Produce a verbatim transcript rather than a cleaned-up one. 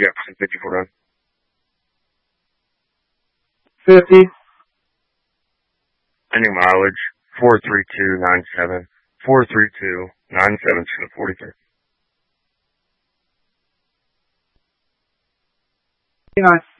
Jefferson, fifty-four done. fifty. Ending mileage, four three two nine seven. four three two nine seven to forty-three. Nice.